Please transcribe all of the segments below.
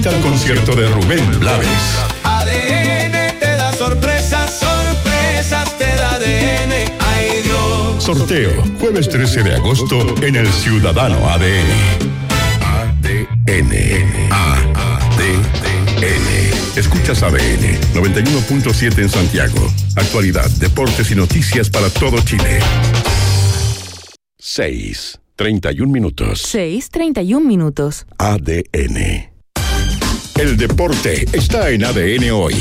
Al concierto de Rubén Blades. ADN te da sorpresas, sorpresas te da ADN. Ay Dios. Sorteo, jueves 13 de agosto en el Ciudadano ADN. ADN. Escuchas ADN 91.7 en Santiago. Actualidad, deportes y noticias para todo Chile. 6:31 minutos. 6:31 minutos. ADN. El deporte está en ADN hoy.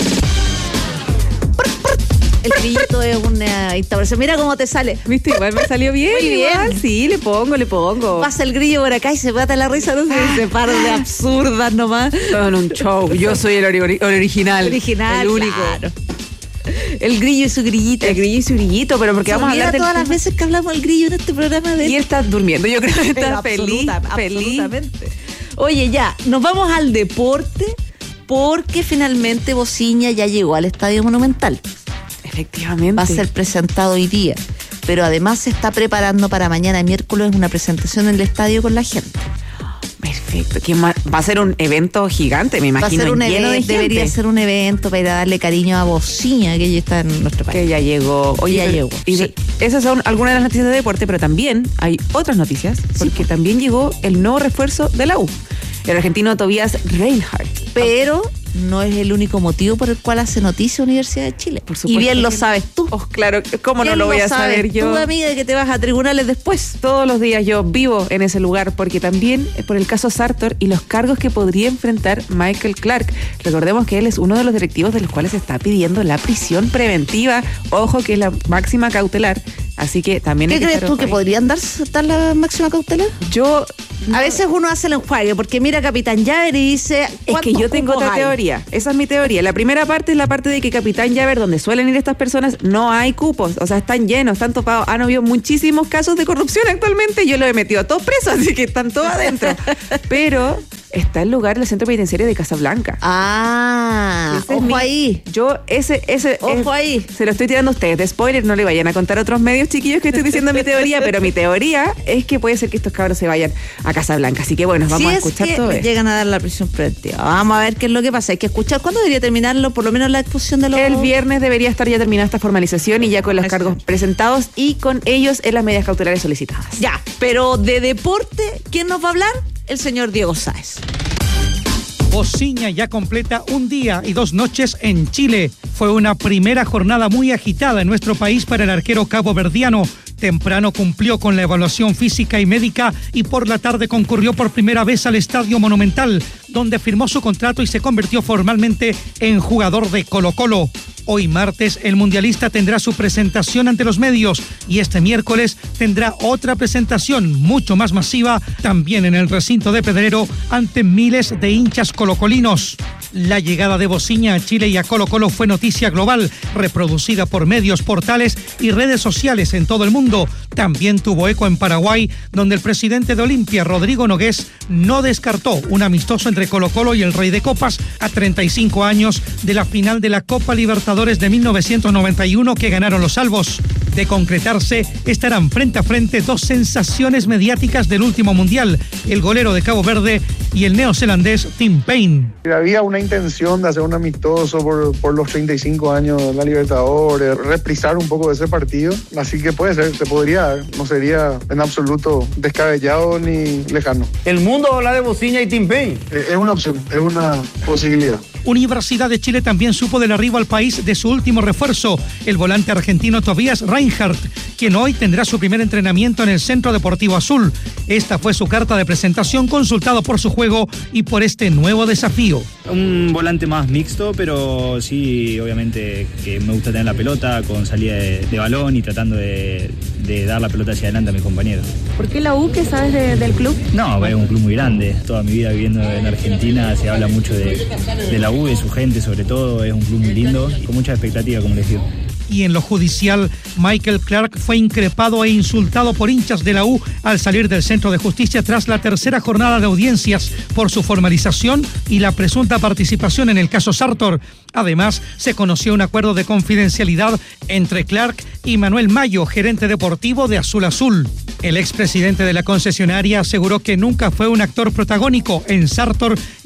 El grillito es una instauración. Mira cómo te sale. ¿Viste? Igual me salió bien. Muy bien. Igual, sí, le pongo. Pasa el grillo por acá y se mata la risa. No sé, se para de absurdas nomás. Son un show. Yo soy el original. El único. Claro. El grillo y su grillito. El grillo y su grillito, pero porque vamos a hablar de todas las veces que hablamos del grillo en este programa de él. Y él está durmiendo. Yo creo que está feliz. Absolutamente. Oye, ya, nos vamos al deporte porque finalmente Bociña ya llegó al Estadio Monumental. Efectivamente. Va a ser presentado hoy día, pero además se está preparando para mañana miércoles una presentación en el estadio con la gente. Perfecto. Va a ser un evento gigante, me imagino. Va a ser lleno de gente. Debería ser un evento para ir a darle cariño a Bociña, que ya está en nuestro país. Que ya llegó. Oye, ya llegó. Y sí. Esas son algunas de las noticias de deporte, pero también hay otras noticias, porque también llegó el nuevo refuerzo de la U, el argentino Tobias Reinhardt. Pero no es el único motivo por el cual hace noticia Universidad de Chile. Por supuesto. Y bien lo sabes tú. Oh, claro, ¿cómo no lo voy a saber yo? Tú, amiga, de que te vas a tribunales después. Todos los días yo vivo en ese lugar, porque también por el caso Sartor y los cargos que podría enfrentar Michael Clark. Recordemos que él es uno de los directivos de los cuales se está pidiendo la prisión preventiva. Ojo, que es la máxima cautelar. Así que también ¿Qué crees tú que podrían dar la máxima cautelar? Yo... A veces uno hace el enjuague, porque mira Capitán Llaver y dice... Es que yo tengo otra teoría. Esa es mi teoría. La primera parte es la parte de que Capitán Llaver, donde suelen ir estas personas, no hay cupos. O sea, están llenos, están topados. Han habido muchísimos casos de corrupción actualmente. Yo lo he metido a todos presos, así que están todos adentro. Pero está el lugar del centro penitenciario de Casablanca. Ojo ahí. Ojo ahí. Se lo estoy tirando a ustedes. De spoiler, no le vayan a contar a otros medios, chiquillos, que estoy diciendo mi teoría, pero mi teoría es que puede ser que estos cabros se vayan a Casablanca. Así que bueno, vamos a escuchar todo esto. Llegan a dar la prisión preventiva. Vamos a ver qué es lo que pasa. Hay que escuchar. ¿Cuándo debería terminarlo? Por lo menos la exposición de los... El viernes debería estar ya terminada esta formalización y ya con los cargos presentados y con ellos en las medidas cautelares solicitadas. Ya, pero de deporte, ¿quién nos va a hablar? El señor Diego Sáez. Bociña ya completa un día y 2 noches en Chile. Fue una primera jornada muy agitada en nuestro país para el arquero caboverdiano. Temprano cumplió con la evaluación física y médica y por la tarde concurrió por primera vez al Estadio Monumental, donde firmó su contrato y se convirtió formalmente en jugador de Colo-Colo. Hoy martes el mundialista tendrá su presentación ante los medios y este miércoles tendrá otra presentación mucho más masiva también en el recinto de Pedrero ante miles de hinchas colocolinos. La llegada de Bociña a Chile y a Colo-Colo fue noticia global, reproducida por medios, portales y redes sociales en todo el mundo. También tuvo eco en Paraguay, donde el presidente de Olimpia, Rodrigo Nogués, no descartó un amistoso entre Colo-Colo y el Rey de Copas a 35 años de la final de la Copa Libertadores de 1991 que ganaron los albos. De concretarse, estarán frente a frente 2 sensaciones mediáticas del último mundial, el golero de Cabo Verde y el neozelandés Tim Payne. Había una intención de hacer un amistoso por los 35 años de la Libertadores, reprisar un poco de ese partido, así que puede ser, se podría dar, no sería en absoluto descabellado ni lejano. El mundo habla de Bociña y Tim Payne. Es una opción, es una posibilidad. Universidad de Chile también supo del arribo al país de su último refuerzo, el volante argentino Tobias Reinhardt, quien hoy tendrá su primer entrenamiento en el Centro Deportivo Azul. Esta fue su carta de presentación, consultado por su juego y por este nuevo desafío. Un volante más mixto, pero sí, obviamente que me gusta tener la pelota con salida de balón y tratando de dar la pelota hacia adelante a mis compañeros. ¿Por qué la U? ¿Qué sabes del club? No, es un club muy grande. Toda mi vida viviendo en Argentina se habla mucho de la U, de su gente sobre todo. Es un club muy lindo, con mucha expectativa, como les digo. Y en lo judicial, Michael Clark fue increpado e insultado por hinchas de la U al salir del Centro de Justicia tras la tercera jornada de audiencias por su formalización y la presunta participación en el caso Sartor. Además, se conoció un acuerdo de confidencialidad entre Clark y Manuel Mayo, gerente deportivo de Azul Azul. El expresidente de la concesionaria aseguró que nunca fue un actor protagónico en Sartor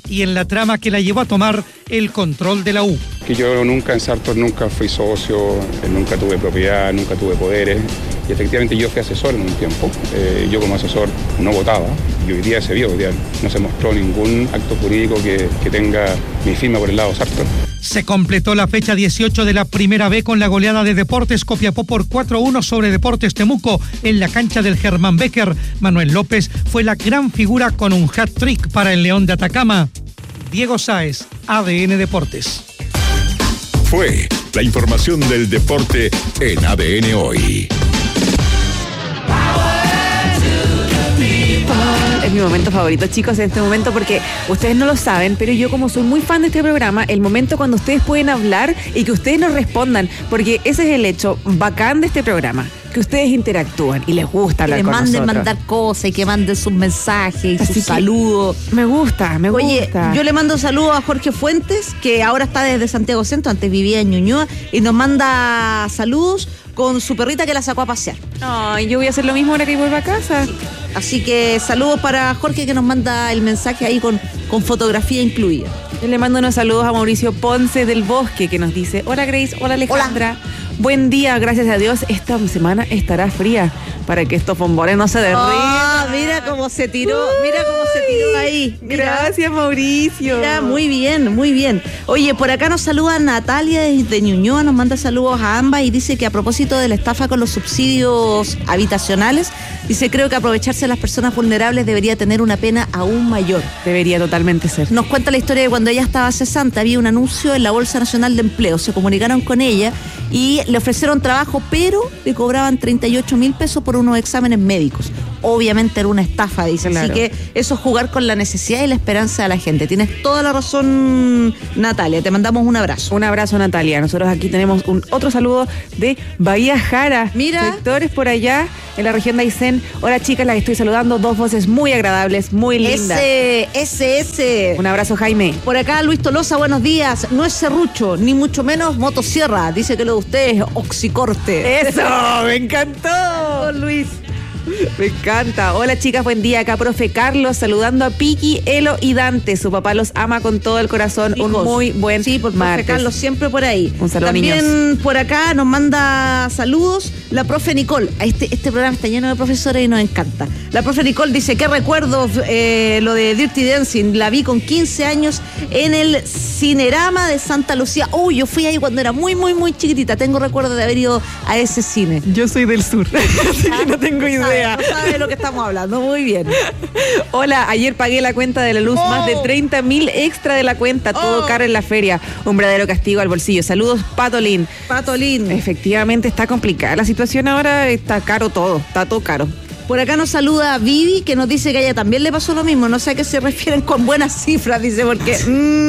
y en la trama que la llevó a tomar el control de la U. Que yo nunca en Sartor nunca fui socio, nunca tuve propiedad, nunca tuve poderes. Y efectivamente yo fui asesor en un tiempo. Yo como asesor no votaba y hoy día se vio, hoy día no se mostró ningún acto jurídico que tenga mi firma por el lado Sartor. Se completó la fecha 18 de la Primera B con la goleada de Deportes Copiapó por 4-1 sobre Deportes Temuco en la cancha del Germán Becker. Manuel López fue la gran figura con un hat-trick para el León de Atacama. Diego Sáez, ADN Deportes. Fue la información del deporte en ADN Hoy. Es mi momento favorito, chicos, en este momento, porque ustedes no lo saben, pero yo como soy muy fan de este programa, el momento cuando ustedes pueden hablar y que ustedes nos respondan, porque ese es el hecho bacán de este programa, que ustedes interactúan y les gusta hablar con nosotros. Que manden mandar cosas y que manden sus mensajes y así sus saludos. Me gusta. Oye, yo le mando saludos a Jorge Fuentes, que ahora está desde Santiago Centro, antes vivía en Ñuñoa, y nos manda saludos con su perrita que la sacó a pasear. Ay, yo voy a hacer lo mismo ahora que vuelva a casa. Sí. Así que saludos para Jorge, que nos manda el mensaje ahí con fotografía incluida. Yo le mando unos saludos a Mauricio Ponce del Bosque, que nos dice: hola Grace, hola Alejandra. Hola. Buen día, gracias a Dios. Esta semana estará fría para que estos bombones no se derritan. Ah, mira cómo se tiró, mira cómo se tiró ahí. Mira. Gracias, Mauricio. Mira, muy bien, muy bien. Oye, por acá nos saluda Natalia de Ñuñoa, nos manda saludos a ambas y dice que a propósito de la estafa con los subsidios habitacionales, dice: creo que aprovecharse de las personas vulnerables debería tener una pena aún mayor. Debería totalmente ser. Nos cuenta la historia de cuando ella estaba cesante, había un anuncio en la Bolsa Nacional de Empleo, se comunicaron con ella y le ofrecieron trabajo, pero le cobraban 38.000 pesos por unos exámenes médicos. Obviamente era una estafa, dice. Claro. Así que eso es jugar con la necesidad y la esperanza de la gente. Tienes toda la razón, Natalia. Te mandamos un abrazo. Un abrazo, Natalia. Nosotros aquí tenemos otro saludo de Bahía Jara. Mira. Sectores por allá en la región de Aysén. Hola, chicas, las estoy saludando. Dos voces muy agradables, muy lindas. Ese. Un abrazo, Jaime. Por acá, Luis Tolosa, buenos días. No es serrucho, ni mucho menos motosierra. Dice que lo de usted es oxicorte. ¡Eso! ¡Me encantó! Don Luis. Me encanta. Hola, chicas, buen día. Acá, profe Carlos, saludando a Piki, Elo y Dante. Su papá los ama con todo el corazón. Hijos. Un muy buen por martes. Profe Carlos, siempre por ahí. Un saludo, también niños. Por acá nos manda saludos la profe Nicole. Este programa está lleno de profesores y nos encanta. La profe Nicole dice: qué recuerdos lo de Dirty Dancing. La vi con 15 años en el Cinerama de Santa Lucía. Uy, yo fui ahí cuando era muy, muy, muy chiquitita. Tengo recuerdo de haber ido a ese cine. Yo soy del sur, así que no tengo idea. No sabe de lo que estamos hablando. Muy bien. Hola, ayer pagué la cuenta de la luz, más de 30.000 extra de la cuenta, todo caro en la feria. Un verdadero castigo al bolsillo. Saludos, Patolín. Patolín. Efectivamente está complicada la situación ahora, está caro todo, está todo caro. Por acá nos saluda Vivi, que nos dice que a ella también le pasó lo mismo. No sé a qué se refieren con buenas cifras, dice, porque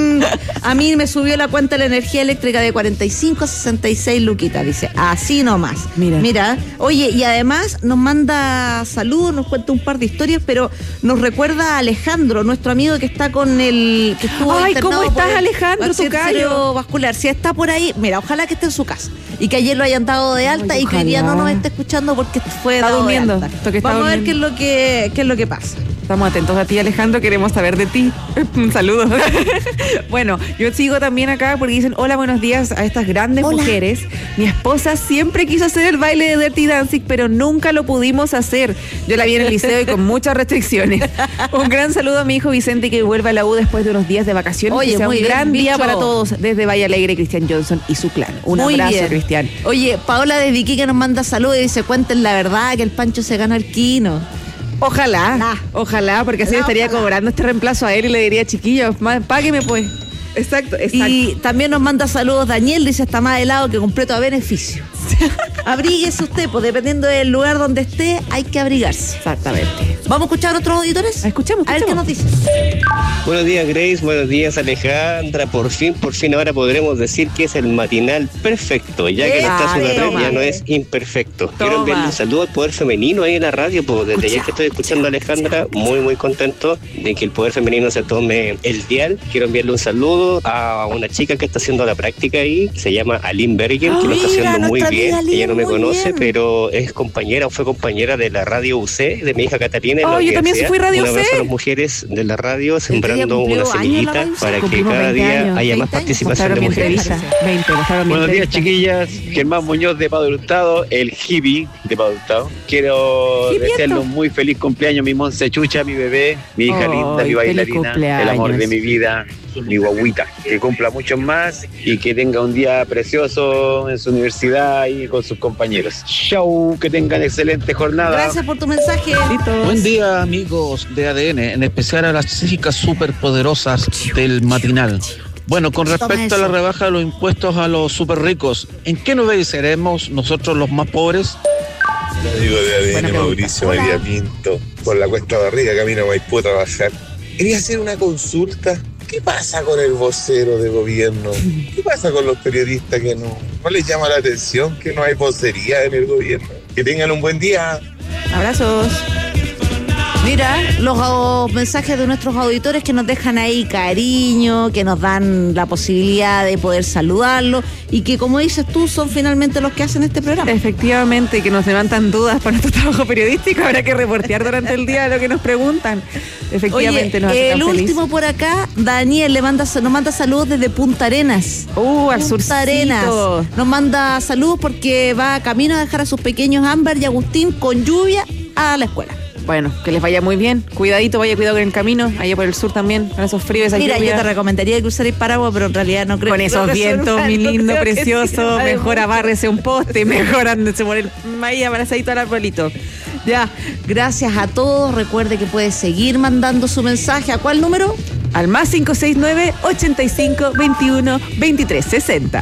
a mí me subió la cuenta de la energía eléctrica de 45 a 66 luquitas, dice. Así nomás. Mira. Oye, y además nos manda saludos, nos cuenta un par de historias, pero nos recuerda a Alejandro, nuestro amigo que está con el... que estuvo Ay, internado. ¿cómo estás, Alejandro? Tocayo vascular. Si está por ahí, mira, ojalá que esté en su casa. Y que ayer lo hayan dado de alta. Ay, y que hoy día no nos esté escuchando porque fue está dado durmiendo. de alta. Vamos a ver qué es lo que pasa. Estamos atentos a ti, Alejandro, queremos saber de ti. Un saludo. Bueno, yo sigo también acá porque dicen: hola, buenos días a estas grandes mujeres. Mi esposa siempre quiso hacer el baile de Dirty Dancing, pero nunca lo pudimos hacer. Yo la vi en el liceo y con muchas restricciones. Un gran saludo a mi hijo Vicente, que vuelve a la U después de unos días de vacaciones. Oye, que sea muy un bien, gran día bicho. para todos desde Valle Alegre, Cristian Johnson y su clan. Un muy abrazo, bien. Cristian. Oye, Paola de Vicky, que nos manda saludos y dice: cuenten la verdad que el Pancho se gana el quino. Ojalá, porque así le estaría cobrando este reemplazo a él y le diría: chiquillos, págueme pues. Exacto. Y también nos manda saludos Daniel, dice: está más helado que completo a beneficio. Abríguese usted, pues dependiendo del lugar donde esté, hay que abrigarse. Exactamente. ¿Vamos a escuchar otros auditores? Escuchemos. A ver qué nos dicen. Buenos días, Grace. Buenos días, Alejandra. Por fin ahora podremos decir que es el matinal perfecto, ya que el Estazo de Red ya no es imperfecto. Quiero enviarle un saludo al poder femenino ahí en la radio, pues desde ya que estoy escuchando a Alejandra, muy contento de que el poder femenino se tome el dial. Quiero enviarle un saludo a una chica que está haciendo la práctica ahí, se llama Aline Bergen, que lo está haciendo muy bien. Ella no me conoce, pero es compañera o fue compañera de la radio UC, de mi hija Catalina, viene lo yo que también sea. fui Radio Un abrazo C. a las mujeres de la radio, sembrando cumplió una años la semillita radio. para que Cumplimos cada 20 día años, haya más 20 años. participación Mostraron de mi mujeres. entrevista. 20, mostraron mi Buenos días, entrevista. chiquillas. Germán Muñoz de Padre Hurtado, el hippie de Padre Hurtado. Quiero Hipieto. desearle un muy feliz cumpleaños a mi Monse Chucha, mi bebé, mi hija Ay, linda, mi feliz bailarina, el amor cumpleaños. de mi vida, mi guaguita. Que cumpla muchos más y que tenga un día precioso en su universidad y con sus compañeros. Chau, que tengan excelente jornada. Gracias por tu mensaje. Buen día, amigos de ADN, en especial a las chicas superpoderosas del matinal. Bueno, con respecto a la rebaja de los impuestos a los super ricos, ¿en qué nos beneficiaremos nosotros los más pobres? Amigo de Buena ADN, pregunta. Mauricio Hola. María Pinto, por la Cuesta Barriga, camino a Maipú a trabajar. Quería hacer una consulta. ¿Qué pasa con el vocero de gobierno? ¿Qué pasa con los periodistas que no les llama la atención que no hay vocería en el gobierno? Que tengan un buen día. Abrazos. Mira, los mensajes de nuestros auditores que nos dejan ahí cariño, que nos dan la posibilidad de poder saludarlo y que, como dices tú, son finalmente los que hacen este programa. Efectivamente, que nos levantan dudas para nuestro trabajo periodístico. Habrá que reportear durante el día lo que nos preguntan. Efectivamente, Oye, nos hace tan el feliz. último por acá, Daniel, nos manda saludos desde Punta Arenas. Al surcito. Punta Arenas. Nos manda saludos porque va camino a dejar a sus pequeños Ámbar y Agustín con lluvia a la escuela. Bueno, que les vaya muy bien. Cuidadito, vaya cuidado con el camino. Allá por el sur también, con esos fríos. Esa Mira, lluvia. yo te recomendaría cruzar el paraguas, pero en realidad no creo. Con esos creo que vientos, sirva, mi no lindo, creo que precioso. sirva de Mejor mucho. abárrese un poste, mejor ándese por el ahí abrazadito al arbolito. Ya, gracias a todos. Recuerde que puede seguir mandando su mensaje. ¿A cuál número? Al más 569-85-21-23-60.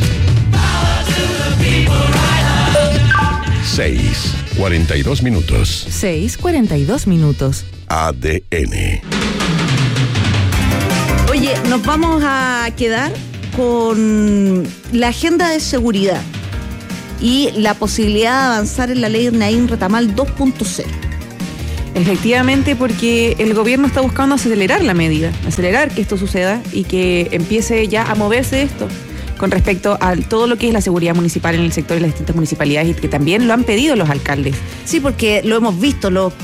6:42 minutos. 6:42 minutos. ADN. Oye, nos vamos a quedar con la agenda de seguridad y la posibilidad de avanzar en la ley Naín Retamal 2.0. Efectivamente, porque el gobierno está buscando acelerar la medida, acelerar que esto suceda y que empiece ya a moverse esto con respecto a todo lo que es la seguridad municipal en el sector de las distintas municipalidades y que también lo han pedido los alcaldes. Sí, porque lo hemos visto, los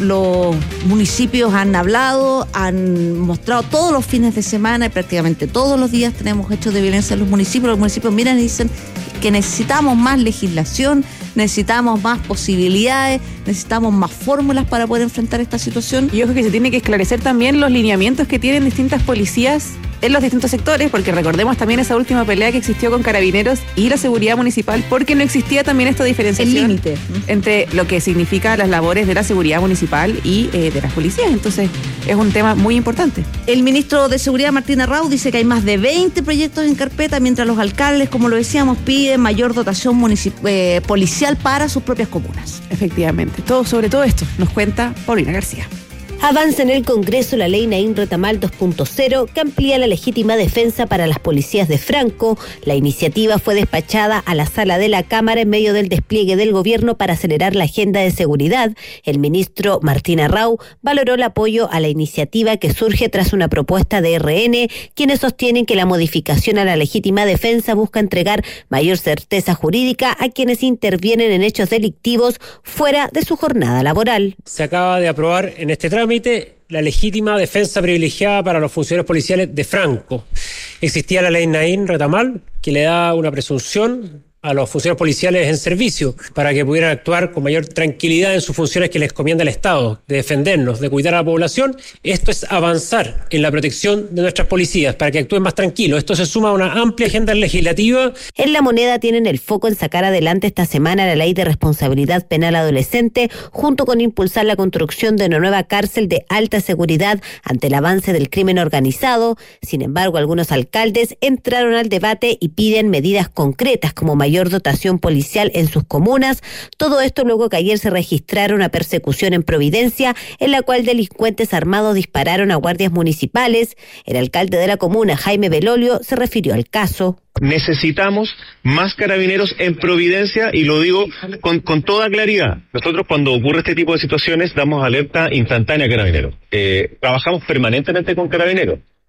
municipios han hablado, han mostrado todos los fines de semana y prácticamente todos los días tenemos hechos de violencia en los municipios miran y dicen que necesitamos más legislación, necesitamos más posibilidades, necesitamos más fórmulas para poder enfrentar esta situación. Y ojo que se tiene que esclarecer también los lineamientos que tienen distintas policías en los distintos sectores, porque recordemos también esa última pelea que existió con Carabineros y la seguridad municipal, porque no existía también esta diferenciación. El límite entre lo que significa las labores de la seguridad municipal y de las policías. Entonces, es un tema muy importante. El ministro de Seguridad, Martín Arrau, dice que hay más de 20 proyectos en carpeta, mientras los alcaldes, como lo decíamos, piden mayor dotación policial para sus propias comunas. Efectivamente. Sobre todo esto nos cuenta Paulina García. Avanza en el Congreso la ley Naín Retamal 2.0 que amplía la legítima defensa para las policías de Franco. La iniciativa fue despachada a la sala de la Cámara en medio del despliegue del gobierno para acelerar la agenda de seguridad. El ministro Martín Arrau valoró el apoyo a la iniciativa que surge tras una propuesta de RN, quienes sostienen que la modificación a la legítima defensa busca entregar mayor certeza jurídica a quienes intervienen en hechos delictivos fuera de su jornada laboral. Se acaba de aprobar en este trámite la legítima defensa privilegiada para los funcionarios policiales de Franco. Existía la ley Naín Retamal que le da una presunción a los funcionarios policiales en servicio para que pudieran actuar con mayor tranquilidad en sus funciones que les encomienda el Estado, de defendernos, de cuidar a la población. Esto es avanzar en la protección de nuestras policías para que actúen más tranquilos. Esto se suma a una amplia agenda legislativa. En La Moneda tienen el foco en sacar adelante esta semana la ley de responsabilidad penal adolescente, junto con impulsar la construcción de una nueva cárcel de alta seguridad ante el avance del crimen organizado. Sin embargo, algunos alcaldes entraron al debate y piden medidas concretas como mayor dotación policial en sus comunas. Todo esto luego que ayer se registrara una persecución en Providencia en la cual delincuentes armados dispararon a guardias municipales. El alcalde de la comuna, Jaime Belolio, se refirió al caso. Necesitamos más carabineros en Providencia y lo digo con toda claridad. Nosotros cuando ocurre este tipo de situaciones damos alerta instantánea a carabineros. Trabajamos permanentemente con carabineros.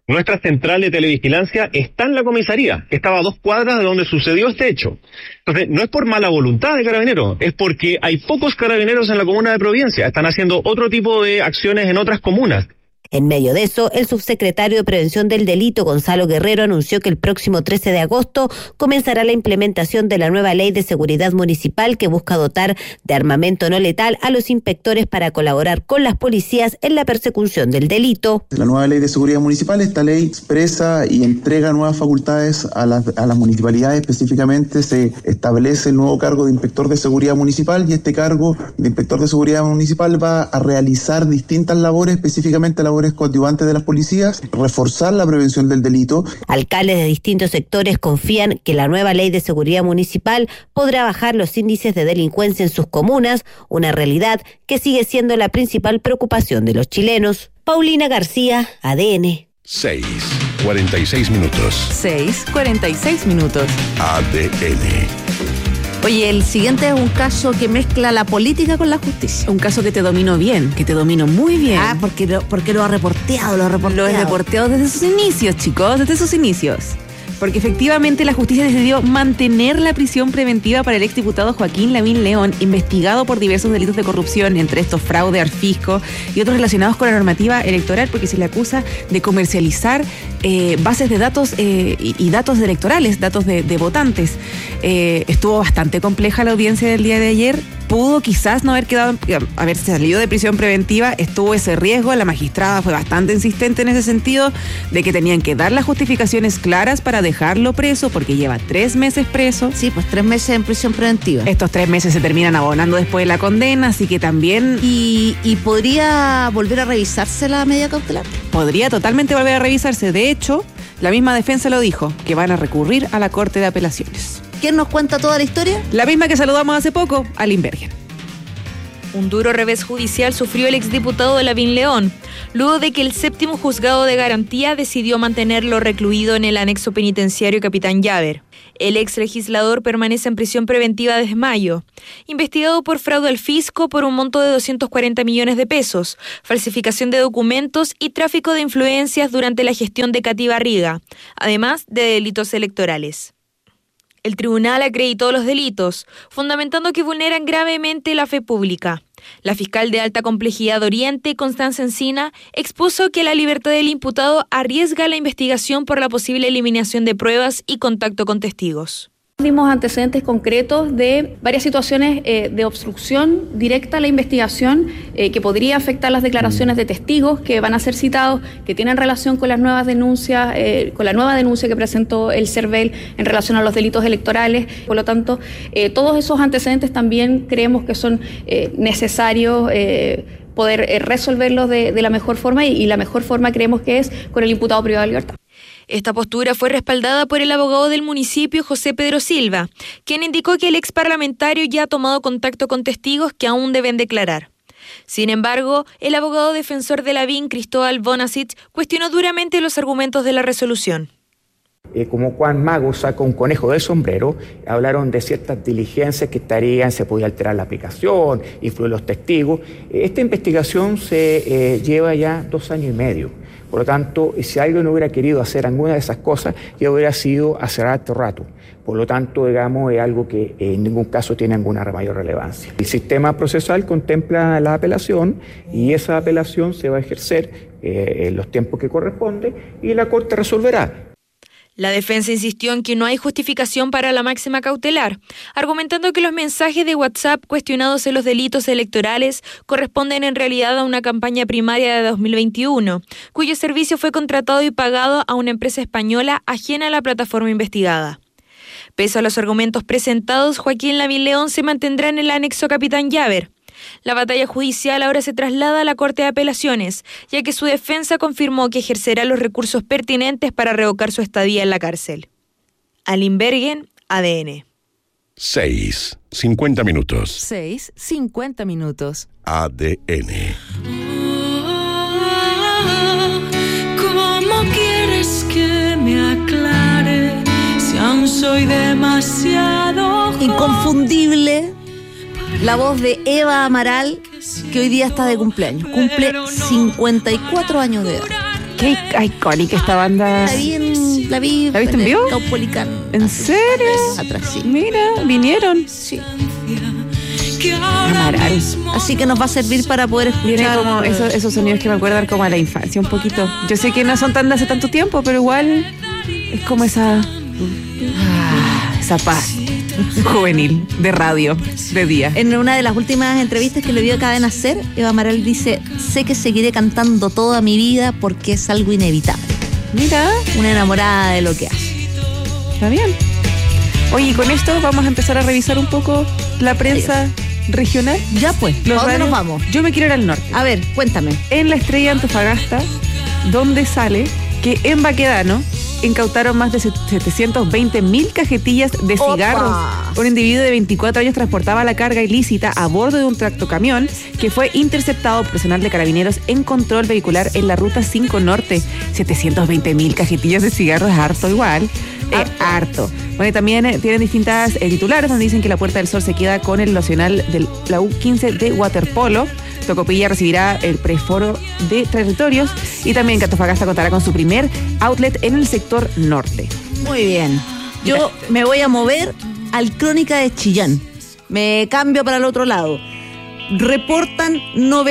nuestra central de televigilancia está en la comisaría, que estaba a 2 cuadras de donde sucedió este hecho. Entonces, no es por mala voluntad de Carabineros, es porque hay pocos carabineros en la comuna de Providencia, están haciendo otro tipo de acciones en otras comunas. En medio de eso, el subsecretario de Prevención del Delito, Gonzalo Guerrero, anunció que el próximo 13 de agosto comenzará la implementación de la nueva Ley de Seguridad Municipal que busca dotar de armamento no letal a los inspectores para colaborar con las policías en la persecución del delito. La nueva Ley de Seguridad Municipal, esta ley expresa y entrega nuevas facultades a las municipalidades. Específicamente se establece el nuevo cargo de Inspector de Seguridad Municipal, y este cargo de Inspector de Seguridad Municipal va a realizar distintas labores, específicamente labores coadyuvantes de las policías, reforzar la prevención del delito. Alcaldes de distintos sectores confían que la nueva Ley de Seguridad Municipal podrá bajar los índices de delincuencia en sus comunas, una realidad que sigue siendo la principal preocupación de los chilenos. Paulina García, ADN. 6:46 minutos. 6:46 minutos. ADN. Oye, el siguiente es un caso que mezcla la política con la justicia. Un caso que te domino bien, que te domino muy bien. Ah, porque lo ha reporteado. Lo he reporteado desde sus inicios, chicos, desde sus inicios. Porque efectivamente la justicia decidió mantener la prisión preventiva para el exdiputado Joaquín Lavín León, investigado por diversos delitos de corrupción, entre estos fraude al fisco y otros relacionados con la normativa electoral, porque se le acusa de comercializar bases de datos y datos electorales, datos de votantes. Estuvo bastante compleja la audiencia del día de ayer. Pudo quizás no haberse salido de prisión preventiva, estuvo ese riesgo. La magistrada fue bastante insistente en ese sentido, de que tenían que dar las justificaciones claras para dejarlo preso, porque lleva 3 meses preso. Sí, pues 3 meses en prisión preventiva. Estos 3 meses se terminan abonando después de la condena, así que también... ¿Y podría volver a revisarse la medida cautelar? Podría totalmente volver a revisarse. De hecho, la misma defensa lo dijo, que van a recurrir a la Corte de Apelaciones. ¿Quién nos cuenta toda la historia? La misma que saludamos hace poco, a Limbergen. Un duro revés judicial sufrió el exdiputado Lavín León, luego de que el 7º Juzgado de Garantía decidió mantenerlo recluido en el anexo penitenciario Capitán Llaver. El exlegislador permanece en prisión preventiva desde mayo, investigado por fraude al fisco por un monto de 240 millones de pesos, falsificación de documentos y tráfico de influencias durante la gestión de Katy Barriga, además de delitos electorales. El tribunal acreditó los delitos, fundamentando que vulneran gravemente la fe pública. La fiscal de alta complejidad Oriente, Constanza Encina, expuso que la libertad del imputado arriesga la investigación por la posible eliminación de pruebas y contacto con testigos. Dimos antecedentes concretos de varias situaciones de obstrucción directa a la investigación que podría afectar las declaraciones de testigos que van a ser citados, que tienen relación con las nuevas denuncias, con la nueva denuncia que presentó el CERVEL en relación a los delitos electorales. Por lo tanto, todos esos antecedentes también creemos que son necesarios poder resolverlos de la mejor forma, y la mejor forma creemos que es con el imputado privado de libertad. Esta postura fue respaldada por el abogado del municipio, José Pedro Silva, quien indicó que el exparlamentario ya ha tomado contacto con testigos que aún deben declarar. Sin embargo, el abogado defensor de Lavín, Cristóbal Bonasic, cuestionó duramente los argumentos de la resolución. Como Juan Mago saca un conejo del sombrero, hablaron de ciertas diligencias que estarían, se podía alterar la aplicación, influir los testigos. Esta investigación se lleva ya 2 años y medio. Por lo tanto, si alguien no hubiera querido hacer alguna de esas cosas, ya hubiera sido hace harto rato. Por lo tanto, digamos, es algo que en ningún caso tiene ninguna mayor relevancia. El sistema procesal contempla la apelación, y esa apelación se va a ejercer en los tiempos que corresponde, y la Corte resolverá. La defensa insistió en que no hay justificación para la máxima cautelar, argumentando que los mensajes de WhatsApp cuestionados en los delitos electorales corresponden en realidad a una campaña primaria de 2021, cuyo servicio fue contratado y pagado a una empresa española ajena a la plataforma investigada. Pese a los argumentos presentados, Joaquín Lavín León se mantendrá en el anexo Capitán Llaver. La batalla judicial ahora se traslada a la Corte de Apelaciones, ya que su defensa confirmó que ejercerá los recursos pertinentes para revocar su estadía en la cárcel. Alimbergen, ADN. 6:50 minutos. 6:50 minutos. ADN. ¿Cómo quieres que me aclare si aún soy demasiado joven? Inconfundible. La voz de Eva Amaral, que hoy día está de cumpleaños. Cumple 54 años de edad. Qué icónica esta banda. La vi. ¿La viste en vivo? Caupolicán. ¿En serio? Atrás, sí. Mira, vinieron. Sí. Amaral. Así que nos va a servir para poder escuchar. Viene como esos sonidos que me acuerdan como a la infancia un poquito. Yo sé que no son tan de hace tanto tiempo, pero igual es como esa paz juvenil de radio, de día. En una de las últimas entrevistas que le dio a Cadena Ser, Eva Amaral dice: sé que seguiré cantando toda mi vida porque es algo inevitable. Mira, una enamorada de lo que hace. Está bien. Oye, y con esto vamos a empezar a revisar un poco la prensa regional. Ya pues, ¿a dónde nos vamos? Yo me quiero ir al norte. A ver, cuéntame. En La Estrella, Antofagasta, donde sale que en Baquedano incautaron más de 720.000 cajetillas de cigarros. Un individuo de 24 años transportaba la carga ilícita a bordo de un tractocamión que fue interceptado por personal de carabineros en control vehicular en la ruta 5 Norte. 720.000 cajetillas de cigarros, harto igual. Harto. Bueno, y también tienen distintas titulares donde dicen que la Puerta del Sol se queda con el nacional de la U15 de waterpolo. Tocopilla recibirá el preforo de territorios y también que Antofagasta contará con su primer outlet en el sector norte. Muy bien. Yo me voy a mover al Crónica de Chillán. Me cambio para el otro lado. Reportan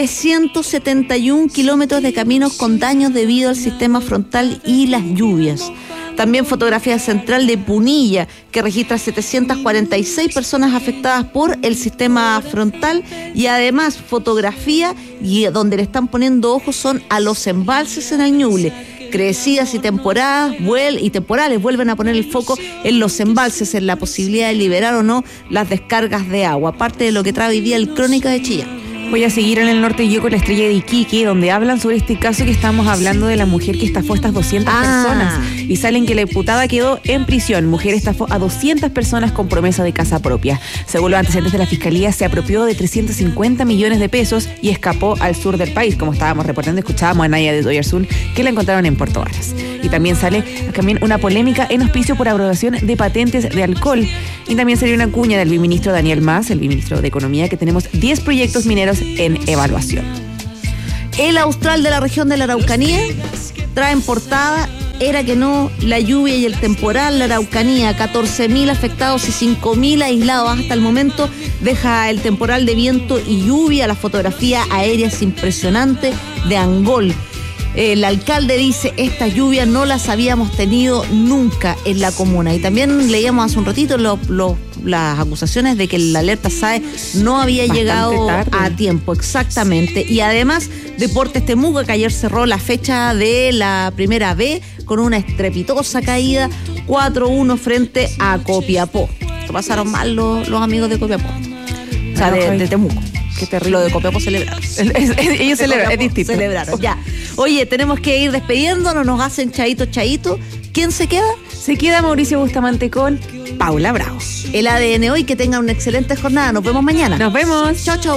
971 kilómetros de caminos con daños debido al sistema frontal y las lluvias. También fotografía central de Punilla, que registra 746 personas afectadas por el sistema frontal, y además fotografía y donde le están poniendo ojos son a los embalses en el Ñuble. Crecidas y temporales vuelven a poner el foco en los embalses, en la posibilidad de liberar o no las descargas de agua, parte de lo que trae hoy día el Crónica de Chillán. Voy a seguir en el norte yo con La Estrella de Iquique, donde hablan sobre este caso que estamos hablando de la mujer que estafó a estas 200 personas. Y salen que la imputada quedó en prisión. Mujer estafó a 200 personas con promesa de casa propia. Según los antecedentes de la Fiscalía, se apropió de 350 millones de pesos y escapó al sur del país. Como estábamos reportando, escuchábamos a Naya de Doyarzún, que la encontraron en Puerto Varas. Y también sale también una polémica en Hospicio por aprobación de patentes de alcohol. Y también salió una cuña del viceministro Daniel Mas, el viceministro de Economía, que tenemos 10 proyectos mineros en evaluación. El Austral de la región de la Araucanía trae en portada: era que no, la lluvia y el temporal. La Araucanía, 14.000 afectados y 5.000 aislados hasta el momento. Deja el temporal de viento y lluvia. La fotografía aérea es impresionante de Angol. El alcalde dice: estas lluvias no las habíamos tenido nunca en la comuna. Y también leíamos hace un ratito las acusaciones de que la alerta SAE no había llegado a tiempo. Exactamente. Y además, Deportes Temuco, que ayer cerró la fecha de la primera B con una estrepitosa caída, 4-1 frente a Copiapó. Esto pasaron mal los amigos de Copiapó. O sea, de Temuco. Qué terrible. Lo de Copiapó celebraron. Ellos celebraron, es distinto. Celebraron, ya. Oye, tenemos que ir despidiéndonos, nos hacen chaito. ¿Quién se queda? Se queda Mauricio Bustamante con Paula Bravo. El ADN hoy, que tengan una excelente jornada. Nos vemos mañana. Nos vemos. Chao, chao.